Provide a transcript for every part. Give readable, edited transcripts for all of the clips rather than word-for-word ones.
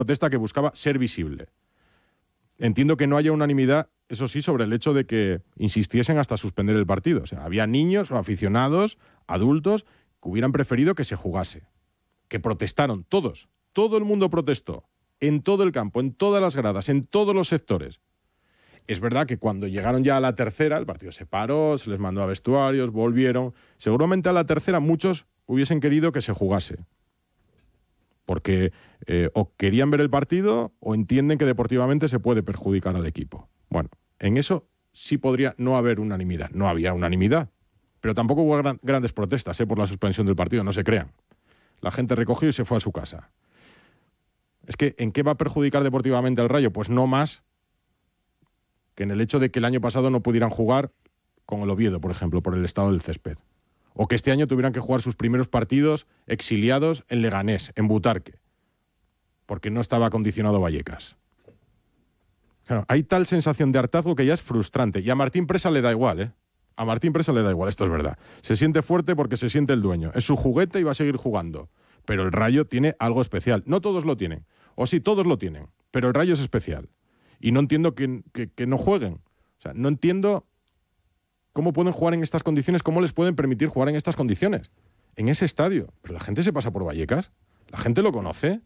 protesta que buscaba ser visible. Entiendo que no haya unanimidad, eso sí, sobre el hecho de que insistiesen hasta suspender el partido. O sea, había niños o aficionados, adultos, que hubieran preferido que se jugase. Que protestaron todos. Todo el mundo protestó. En todo el campo, en todas las gradas, en todos los sectores. Es verdad que cuando llegaron ya a la tercera, el partido se paró, se les mandó a vestuarios, volvieron. Seguramente a la tercera muchos hubiesen querido que se jugase. Porque o querían ver el partido o entienden que deportivamente se puede perjudicar al equipo. Bueno, en eso sí podría no haber unanimidad. No había unanimidad. Pero tampoco hubo grandes protestas por la suspensión del partido, no se crean. La gente recogió y se fue a su casa. Es que, ¿en qué va a perjudicar deportivamente al Rayo? Pues no más que en el hecho de que el año pasado no pudieran jugar con el Oviedo, por ejemplo, por el estado del césped. O que este año tuvieran que jugar sus primeros partidos exiliados en Leganés, en Butarque, porque no estaba acondicionado Vallecas. Claro, hay tal sensación de hartazgo que ya es frustrante. Y a Martín Presa le da igual, ¿eh? A Martín Presa le da igual, esto es verdad. Se siente fuerte porque se siente el dueño. Es su juguete y va a seguir jugando. Pero el Rayo tiene algo especial. No todos lo tienen. O sí, todos lo tienen. Pero el Rayo es especial. Y no entiendo que no jueguen. O sea, no entiendo cómo pueden jugar en estas condiciones, cómo les pueden permitir jugar en estas condiciones. En ese estadio. Pero la gente se pasa por Vallecas. La gente lo conoce.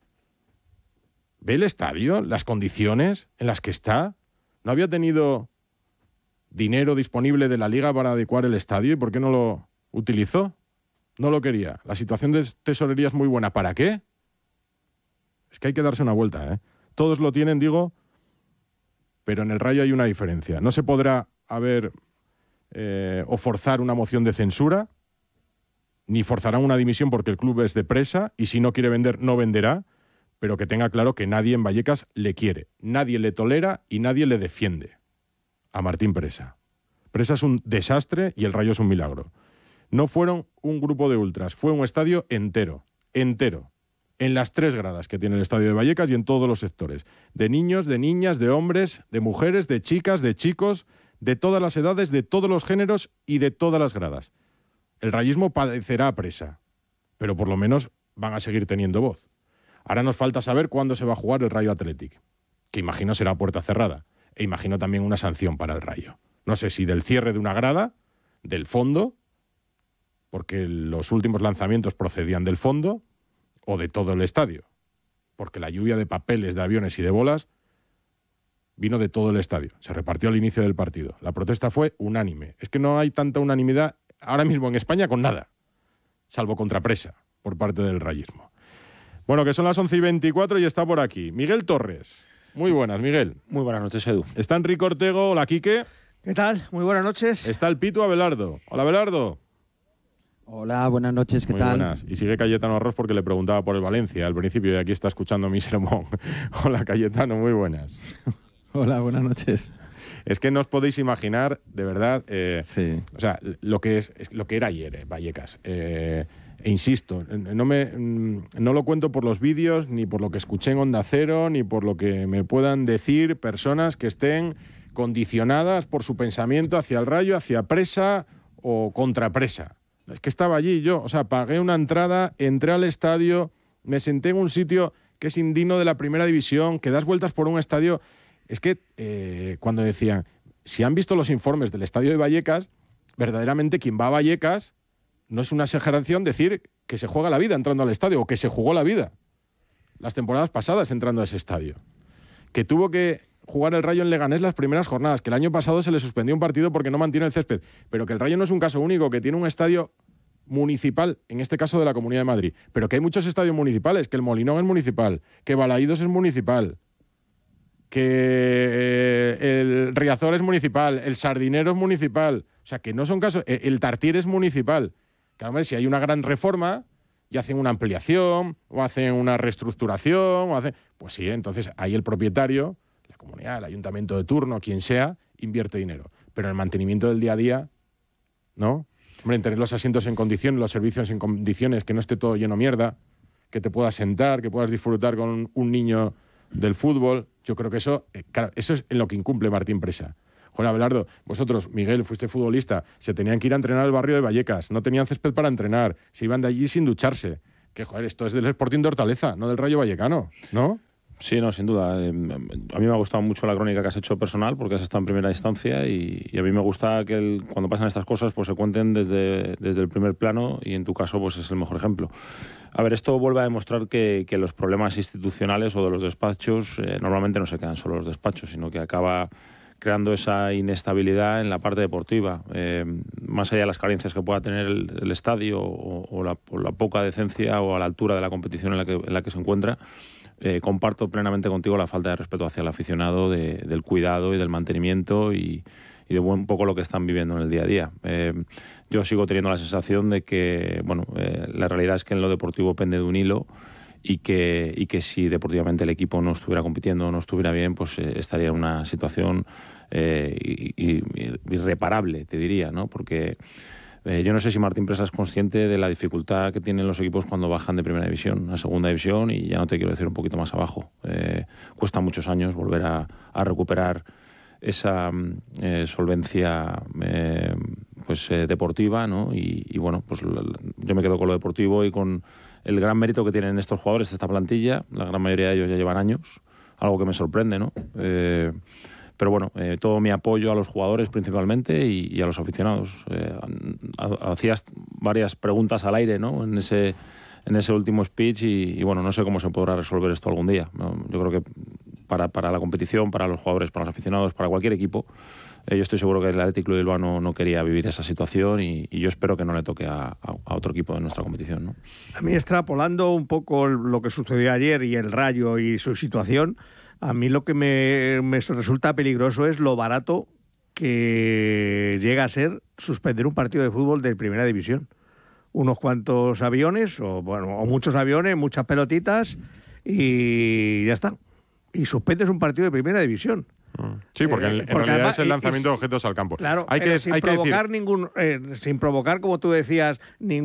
Ve el estadio, las condiciones en las que está. No había tenido dinero disponible de la Liga para adecuar el estadio. ¿Y por qué no lo utilizó? No lo quería. La situación de tesorería es muy buena. ¿Para qué? Es que hay que darse una vuelta, ¿eh? Todos lo tienen, digo, pero en el Rayo hay una diferencia. No se podrá haber o forzar una moción de censura, ni forzarán una dimisión porque el club es de Presa y si no quiere vender, no venderá, pero que tenga claro que nadie en Vallecas le quiere, nadie le tolera y nadie le defiende a Martín Presa. Presa es un desastre y el Rayo es un milagro. No fueron un grupo de ultras, fue un estadio entero, en las 3 gradas que tiene el estadio de Vallecas y en todos los sectores. De niños, de niñas, de hombres, de mujeres, de chicas, de chicos, de todas las edades, de todos los géneros y de todas las gradas. El rayismo padecerá a Presa, pero por lo menos van a seguir teniendo voz. Ahora nos falta saber cuándo se va a jugar el Rayo Athletic, que imagino será a puerta cerrada, e imagino también una sanción para el Rayo. No sé si del cierre de una grada, del fondo, porque los últimos lanzamientos procedían del fondo, o de todo el estadio, porque la lluvia de papeles, de aviones y de bolas vino de todo el estadio. Se repartió al inicio del partido. La protesta fue unánime. Es que no hay tanta unanimidad ahora mismo en España con nada, salvo contra Presa, por parte del rayismo. Bueno, que son las 11:24 y está por aquí Miguel Torres. Muy buenas, Miguel. Muy buenas noches, Edu. Está Enrique Ortego. Hola, Quique. ¿Qué tal? Muy buenas noches. Está el Pitu Abelardo. Hola, Abelardo. Hola, buenas noches, ¿qué Muy tal? Buenas. Y sigue Cayetano Arroz porque le preguntaba por el Valencia al principio y aquí está escuchando mi sermón. Hola, Cayetano, muy buenas. Hola, buenas noches. Es que no os podéis imaginar, de verdad, sí. O sea, lo que era ayer, Vallecas. E insisto, no lo cuento por los vídeos, ni por lo que escuché en Onda Cero, ni por lo que me puedan decir personas que estén condicionadas por su pensamiento hacia el Rayo, hacia Presa o contra Presa. Es que estaba allí yo, o sea, pagué una entrada, entré al estadio, me senté en un sitio que es indigno de la primera división, que das vueltas por un estadio. Es que cuando decían, si han visto los informes del estadio de Vallecas, verdaderamente quien va a Vallecas no es una exageración decir que se juega la vida entrando al estadio, o que se jugó la vida las temporadas pasadas entrando a ese estadio. Que tuvo que jugar el Rayo en Leganés las primeras jornadas, que el año pasado se le suspendió un partido porque no mantiene el césped, pero que el Rayo no es un caso único, que tiene un estadio municipal, en este caso de la Comunidad de Madrid, pero que hay muchos estadios municipales, que el Molinón es municipal, que Balaídos es municipal, que el Riazor es municipal, el Sardinero es municipal, o sea, que no son casos, el Tartiere es municipal. Claro, si hay una gran reforma y hacen una ampliación o hacen una reestructuración, pues sí, entonces ahí el propietario, la comunidad, el ayuntamiento de turno, quien sea, invierte dinero. Pero en el mantenimiento del día a día, ¿no? Hombre, en tener los asientos en condiciones, los servicios en condiciones, que no esté todo lleno de mierda, que te puedas sentar, que puedas disfrutar con un niño del fútbol. Yo creo que eso, claro, eso es en lo que incumple Martín Presa. Joder, Abelardo, vosotros, Miguel, fuiste futbolista, se tenían que ir a entrenar al barrio de Vallecas, no tenían césped para entrenar, se iban de allí sin ducharse, que, joder, esto es del Sporting de Hortaleza, no del Rayo Vallecano, ¿no? Sí, no, sin duda. A mí me ha gustado mucho la crónica que has hecho personal porque has estado en primera instancia y a mí me gusta que cuando pasan estas cosas pues se cuenten desde el primer plano y en tu caso pues es el mejor ejemplo. A ver, esto vuelve a demostrar que los problemas institucionales o de los despachos normalmente no se quedan solo los despachos, sino que acaba creando esa inestabilidad en la parte deportiva. Más allá de las carencias que pueda tener el estadio o la poca decencia o a la altura de la competición en la que se encuentra, comparto plenamente contigo la falta de respeto hacia el aficionado, del cuidado y del mantenimiento y de un poco lo que están viviendo en el día a día. Yo sigo teniendo la sensación de que la realidad es que en lo deportivo pende de un hilo y que si deportivamente el equipo no estuviera compitiendo o no estuviera bien, pues estaría en una situación irreparable, te diría, ¿no? Porque yo no sé si Martín Presa es consciente de la dificultad que tienen los equipos cuando bajan de primera división a segunda división y ya no te quiero decir un poquito más abajo. Cuesta muchos años volver a recuperar esa solvencia deportiva, ¿no? Y bueno, pues yo me quedo con lo deportivo y con el gran mérito que tienen estos jugadores de esta plantilla. La gran mayoría de ellos ya llevan años, algo que me sorprende, ¿no? Pero bueno, todo mi apoyo a los jugadores principalmente y a los aficionados. Hacías varias preguntas al aire, ¿no? En ese último speech y bueno, no sé cómo se podrá resolver esto algún día, ¿no? Yo creo que para la competición, para los jugadores, para los aficionados, para cualquier equipo, yo estoy seguro que el Athletic Club de Bilbao no quería vivir esa situación y yo espero que no le toque a otro equipo de nuestra competición, ¿no? A mí, extrapolando un poco lo que sucedió ayer y el Rayo y su situación, a mí lo que me resulta peligroso es lo barato que llega a ser suspender un partido de fútbol de primera división. Unos cuantos aviones, o muchos aviones, muchas pelotitas, y ya está. Y suspendes un partido de primera división. Sí, porque en realidad además, es el lanzamiento de objetos al campo. Claro, sin provocar, como tú decías,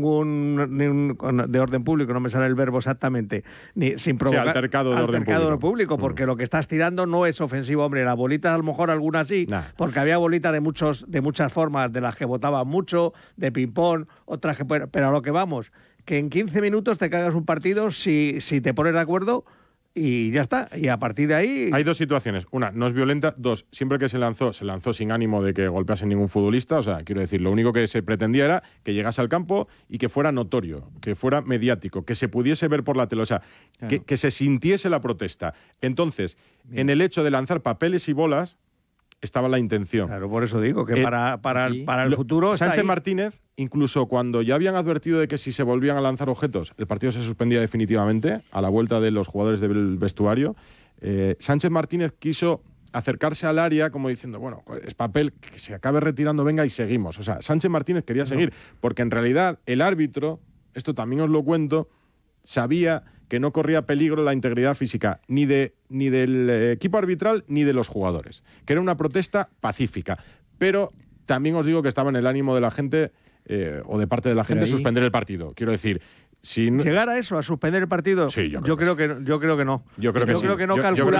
ningún de orden público, no me sale el verbo exactamente, sin provocar altercado de orden público, porque lo que estás tirando no es ofensivo, hombre. Las bolitas a lo mejor algunas sí, porque había bolitas de muchas formas, de las que botaban mucho, de ping-pong, otras que... Pero a lo que vamos, que en 15 minutos te cagas un partido si te pones de acuerdo. Y ya está, y a partir de ahí... Hay dos situaciones. Una, no es violenta. Dos, siempre que se lanzó sin ánimo de que golpease ningún futbolista. O sea, quiero decir, lo único que se pretendía era que llegase al campo y que fuera notorio, que fuera mediático, que se pudiese ver por la tele. O sea, claro, que se sintiese la protesta. Entonces, en el hecho de lanzar papeles y bolas, estaba la intención. Claro, por eso digo que para el futuro... Sánchez Martínez, incluso cuando ya habían advertido de que si se volvían a lanzar objetos, el partido se suspendía definitivamente a la vuelta de los jugadores del vestuario, Sánchez Martínez quiso acercarse al área como diciendo, bueno, es papel, que se acabe retirando, venga y seguimos. O sea, Sánchez Martínez quería seguir, porque en realidad el árbitro, esto también os lo cuento, sabía que no corría peligro la integridad física ni del equipo arbitral ni de los jugadores, que era una protesta pacífica. Pero también os digo que estaba en el ánimo de la gente, o de parte de la gente, suspender el partido. Quiero decir, si no... ¿Llegar a eso, a suspender el partido? Sí, yo creo que no. Yo creo que no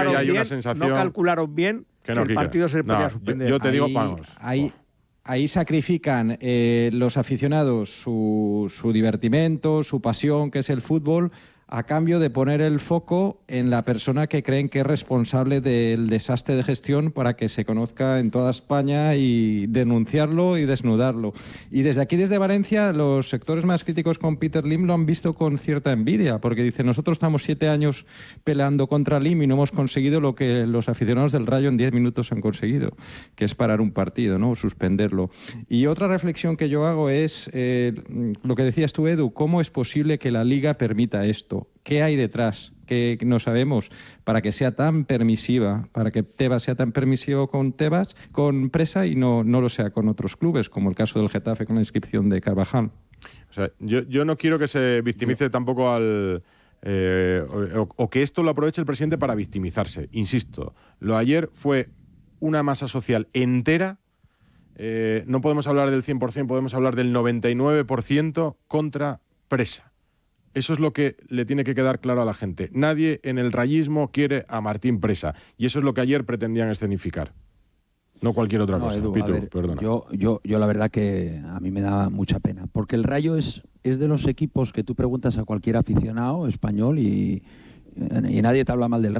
calcularon bien que el partido se podía suspender. Yo te digo, vamos. Ahí sacrifican los aficionados su divertimento, su pasión, que es el fútbol, a cambio de poner el foco en la persona que creen que es responsable del desastre de gestión para que se conozca en toda España y denunciarlo y desnudarlo. Y desde aquí, desde Valencia, los sectores más críticos con Peter Lim lo han visto con cierta envidia, porque dice, nosotros estamos 7 años peleando contra Lim y no hemos conseguido lo que los aficionados del Rayo en 10 minutos han conseguido, que es parar un partido, ¿no? Suspenderlo. Y otra reflexión que yo hago es lo que decías tú, Edu, ¿cómo es posible que la Liga permita esto? ¿Qué hay detrás? Que no sabemos, para que sea tan permisiva, para que Tebas sea tan permisivo con Presa y no lo sea con otros clubes, como el caso del Getafe con la inscripción de Carvajal. O sea, yo no quiero que se victimice tampoco o que esto lo aproveche el presidente para victimizarse. Insisto, lo ayer fue una masa social entera, no podemos hablar del 100%, podemos hablar del 99% contra Presa. Eso es lo que le tiene que quedar claro a la gente. Nadie en el rayismo quiere a Martín Presa. Y eso es lo que ayer pretendían escenificar. no cualquier otra No, cosa. Edu, Pitu, a ver, perdona. yo la verdad que a mí me da mucha pena, porque el Rayo es de los equipos que tú preguntas a cualquier aficionado español y nadie te habla mal del Rayo.